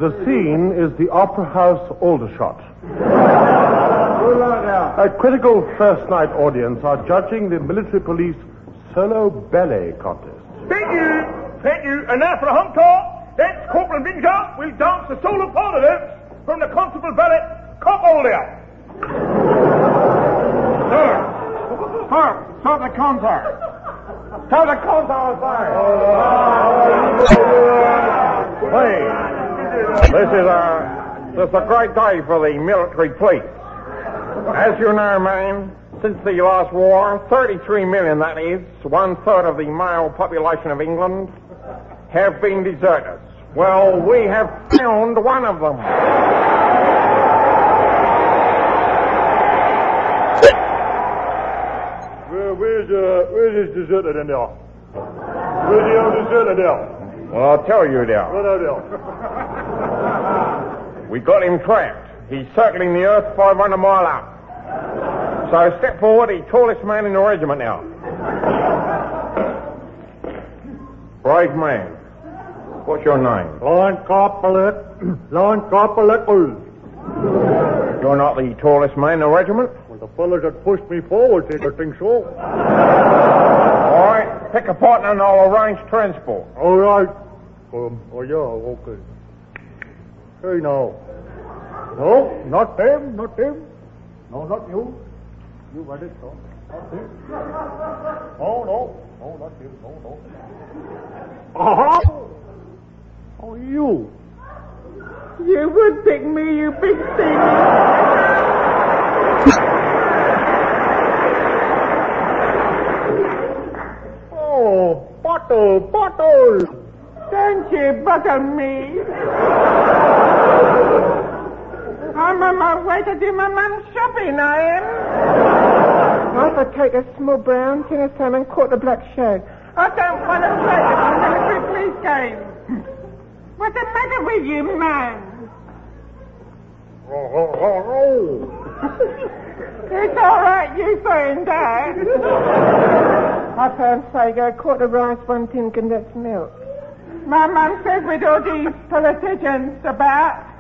The scene is the Opera House Aldershot. A critical first night audience are judging the military police solo ballet contest. Thank you. And now for a home talk. That's Corporal Bingham will dance the solo part of it from the Constable Ballet Cop Older. Sir, start the concert. Start the concert, sir. This is a great day for the military police. As you know, man, since the last war, 33 million, that is, 1/3 of the male population of England, have been deserters. Well, we have found one of them. Where's this deserter then there? Where's the old deserter there? Well, I'll tell you there. We got him trapped. He's circling the earth 500 miles up. So step forward, the tallest man in the regiment now. Brave man. What's your name? Line Corporal. You're not the tallest man in the regiment? Well, the fellas that pushed me forward did, I think so. All right, pick a partner and I'll arrange transport. All right. Okay. Hey, no. No, not them. No, not you. You got it, no. Not him. No, not him. No. Uh-huh. Oh, you. You would pick me, you big thing. Oh, bottle. Don't you butter me. I'm on my way to do my mum's shopping, I am. I'll take a small brown, tin of salmon, quarter black shag. I don't want to play the military police game. What's the matter with you, man? It's all right, you saying that. I found Sago, quarter rice, 1 tin condensed milk. My mum says with all these politicians about,